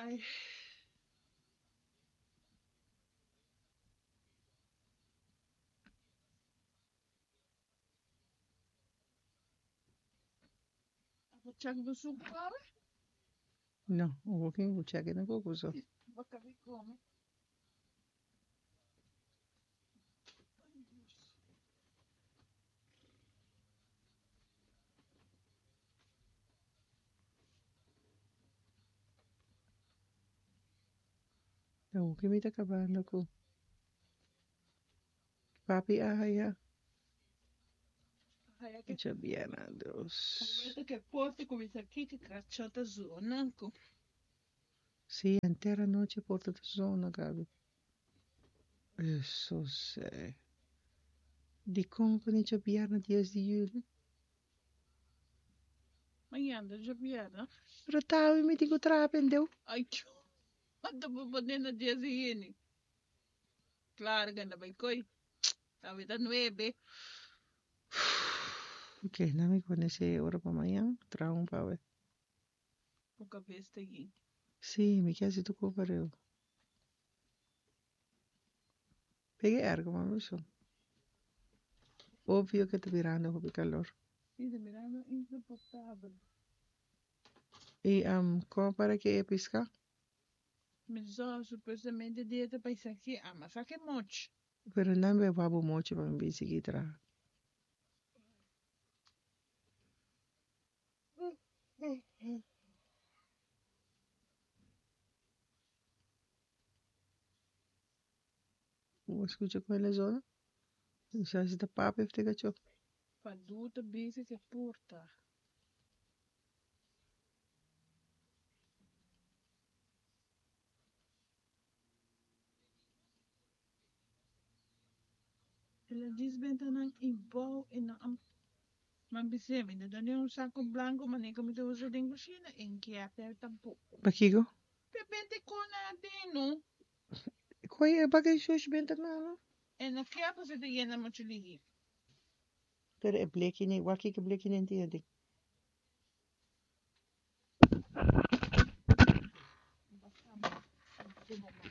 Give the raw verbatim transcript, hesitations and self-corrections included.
Ai. Chang busog pa rin. No, walking buchake na kukuso. Baka may come. No, kimita ka ba ko? Papi ahaya. Kaya que Chabiana Dios. ahorita que porte começa aqui que cachota zonanco. Sí, entera noche por tu zona, Gabi. Eso sé. Di company chabiana diez de juli. Amanhã já viera. Pero tawi mi tigo trapen deu. Ai, quanto babonena dia zini. Claro que anda bem coi. A vida nueve. Ok, na mi conhece hora para amanhã. Traum pa ver. Pouca vez tem aqui. Sí, mi chiesi tu copareu. Peguei ergo, ma lo so. Ovvio che ti virando con il calor. Sim, mirando insuportável. E um, como para que é piscar? Mas só supostamente dieta para isso aqui. Ah, mas aqui é monte. Pero não me vabo mochi para me bicicleta tra. O escucha com ele zona? Já se tá papo e fica cho. Paduta, bici que porta. Ela diz bem tanang imbau e na am. Mas bici, me dá um saco branco, mas nem como tu usa dentro da cozinha. Em que até tampouco. Pakigo? Bebente com a deno. Koi e bagay shush benta na no? E na kaya pa sa tiyan na machuligi. Pero e bleki ni, waki ke bleki ni tiya di. Basta mo.